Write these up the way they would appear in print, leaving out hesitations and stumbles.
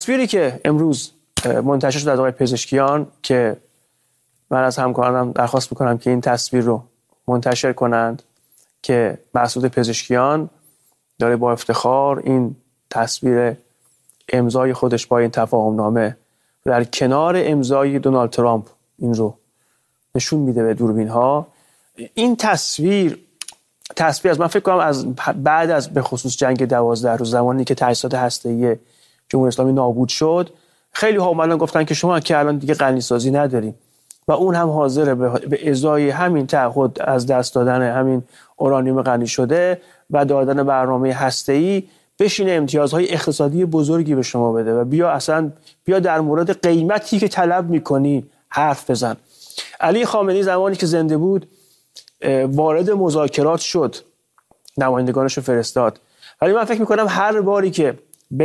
تصویری که امروز منتشر شد از آقای پزشکیان که من از همکارانم درخواست میکنم که این تصویر رو منتشر کنند که مسعود پزشکیان داره با افتخار این تصویر امضای خودش با این تفاهم نامه در کنار امضای دونالد ترامپ این رو نشون میده به دوربین ها. این تصویر از من فکر کنم از بعد از به خصوص جنگ 12 روز، زمانی که تأسیسات هسته‌ای جمهوری اسلامی نابود شد، خیلی ها اومدن گفتن که شما که الان دیگه غنیسازی نداریم و اون هم حاضره به ازای همین تعهد از دست دادن همین اورانیوم غنی شده و دادن برنامه هسته‌ای بشینه امتیازهای اقتصادی بزرگی به شما بده و بیا در مورد قیمتی که طلب میکنی حرف بزن. علی خامنه‌ای زمانی که زنده بود وارد مذاکرات شد، نمایندگانش رو فرستاد، ولی من فکر میکنم هر باری که به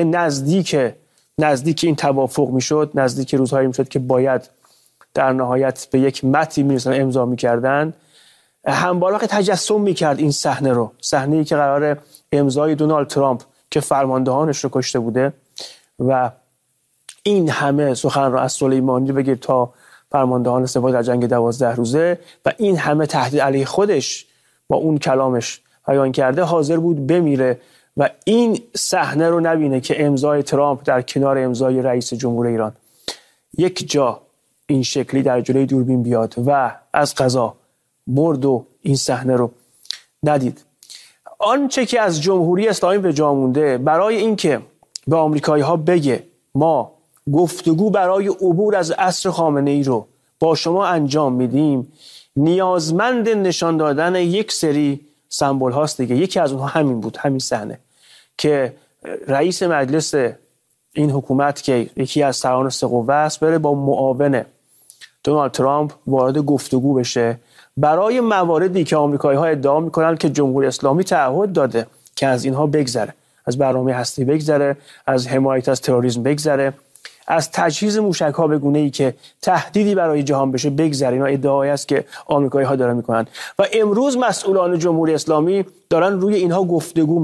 نزدیک این توافق میشد، نزدیک روزهایی میشد که باید در نهایت به یک متنی میرسن امضا میکردن، همواره وقت تجسم میکرد این صحنه‌ای که قرار امضای دونالد ترامپ که فرماندهانش رو کشته بوده و این همه سخن رو از سلیمانی بگیر تا فرماندهان سپاه در جنگ 12 روزه و این همه تهدید علیه خودش با اون کلامش بیان کرده، حاضر بود بمیره و این صحنه رو نبینه که امضای ترامپ در کنار امضای رئیس جمهور ایران یک جا این شکلی در جلوی دوربین بیاد و از قضا مرد و این صحنه رو ندید. آنچه که از جمهوری اسلامی به جا مونده برای اینکه به آمریکایی‌ها بگه ما گفتگو برای عبور از عصر خامنه‌ای رو با شما انجام میدیم، نیازمند نشان دادن یک سری سمبل هاست دیگه. یکی از اونها همین بود، همین صحنه که رئیس مجلس این حکومت که یکی از سران سه قوه است بره با معاون دونالد ترامپ وارد گفتگو بشه برای مواردی که آمریکایی‌ها ادعا میکنن که جمهوری اسلامی تعهد داده که از اینها بگذره، از برنامه هستی بگذره، از حمایت از تروریسم بگذره، از تجهیز موشک‌ها به گونه‌ای که تهدیدی برای جهان بشه بگذره. اینا ادعایی است که آمریکایی‌ها دارن میکنن و امروز مسئولان جمهوری اسلامی دارن روی اینها گفتگو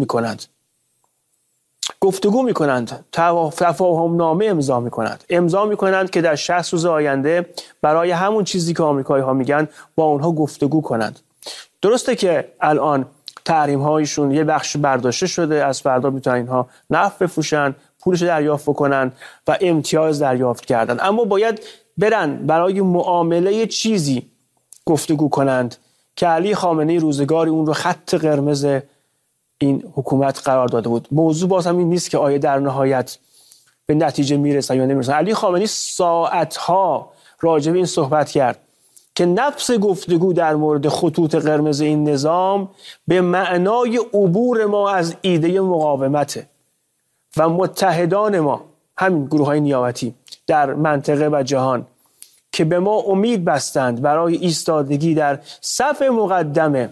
میکنند، تفاهم نامه امضا میکنند که در 60 روز آینده برای همون چیزی که آمریکایی‌ها میگن با اونها گفتگو کنند. درسته که الان تحریم هایشون یه بخش برداشته شده، از فردا میتونن اینها نفت بفروشن، پولش دریافت کنن و امتیاز دریافت کردن، اما باید برن برای معامله چیزی گفتگو کنند که علی خامنه‌ای روزگاری اون رو خط قرمز این حکومت قرار داده بود. موضوع باز هم این نیست که آیا در نهایت به نتیجه میرسن یا نمیرسن. علی خامنه‌ای ساعتها راجع به این صحبت کرد که نفس گفتگو در مورد خطوط قرمز این نظام به معنای عبور ما از ایده مقاومته و متحدان ما، همین گروه‌های نیابتی در منطقه و جهان که به ما امید بستند برای ایستادگی در صف مقدم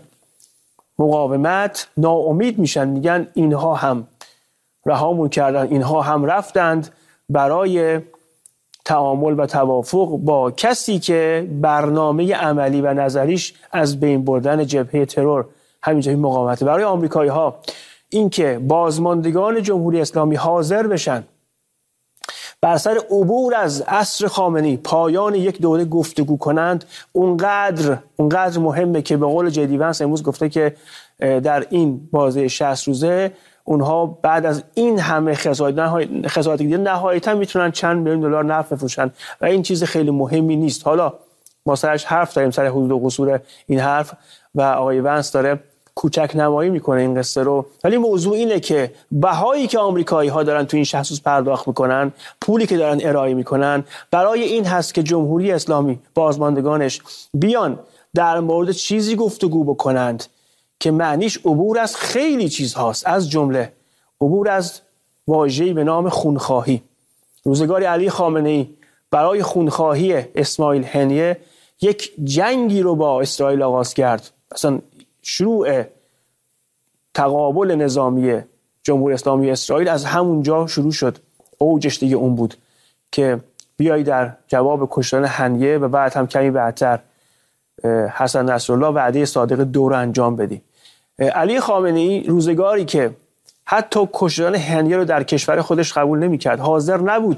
مقاومت، ناامید میشن، میگن اینها هم رهامون کردن، اینها هم رفتند برای تعامل و توافق با کسی که برنامه عملی و نظریش از بین بردن جبهه ترور همینجوری مقاومت. برای آمریکایی‌ها این که بازماندگان جمهوری اسلامی حاضر بشن بر سر عبور از عصر خامنه‌ای، پایان یک دوره گفتگو کنند، اونقدر مهمه که به قول جدی ونس امروز گفته که در این بازه 60 روزه اونها بعد از این همه خسارت دیگه نهایتا میتونن چند میلیون دلار نفت بفروشن و این چیز خیلی مهمی نیست. حالا ما سرش حرف داریم، سر حدود و قصور این حرف، و آقای ونس داره کوچک نمایی میکنه این قصه رو، ولی موضوع اینه که بهایی که آمریکایی‌ها دارن تو این 60 روز پرداخت میکنن، پولی که دارن ارائه میکنن، برای این هست که جمهوری اسلامی بازماندگانش بیان در مورد چیزی گفتگو بکنند که معنیش عبور از خیلی چیزهاست، از جمله عبور از واژه‌ای به نام خونخواهی. روزگاری علی خامنه‌ای برای خونخواهی اسماعیل هنیه یک جنگی رو با اسرائیل آغاز کرد. اصلا شروع تقابل نظامی جمهوری اسلامی اسرائیل از همونجا شروع شد، اوجش دیگه اون بود که بیایی در جواب کشتن هنیه و بعد هم کمی بعدتر حسن نصرالله وعده صادق 2 رو انجام بدی. علی خامنه‌ای روزگاری که حتی کشتن هندیه رو در کشور خودش قبول نمیکرد. حاضر نبود